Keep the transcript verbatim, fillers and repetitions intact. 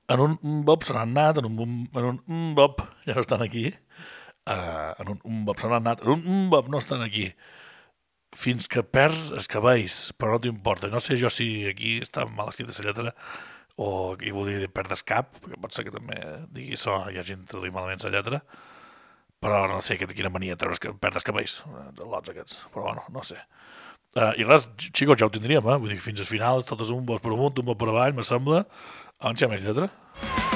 en un bob se n'han anat, en un, en un bob ja no estan aquí, uh, en un, un bob se n'han anat, en un bob no estan aquí, fins que perds els cabells, però no t'importa. No sé jo si aquí està mal escrita la lletra o aquí vol dir perdes cap, perquè pot ser que també digui això, hi hagi traduït malament la lletra, però no sé quina mania treure's que perdes cabells, de lots aquests, però bueno, no sé. Uh, I res, xicos, ja ho tindríem, eh? Vull dir que fins al final, totes un bos per amunt, un bos per avall, me sembla. On hi ha més lletra?